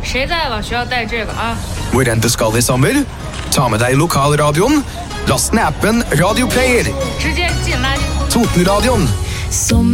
谁在往学校带这个啊？ Hvor enn du skal i sommer, ta med deg lokalradioen, last ned appen Radio Player. 直接进垃圾桶。 Totenradioen.